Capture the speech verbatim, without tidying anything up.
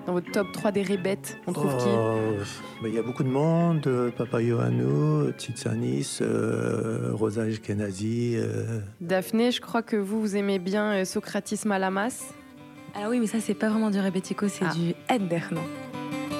Dans votre top trois des rébêtes, on trouve qui? Oh, bah, il y a beaucoup de monde, heu, Papa Yohannou, Tzitzanis, heu, Rosa Ashkenazi, heu Daphné, je crois que vous, vous aimez bien, heu, Socratis Malamas. Alors oui, mais ça, c'est pas vraiment du rebetiko, c'est Ah. du Ederno.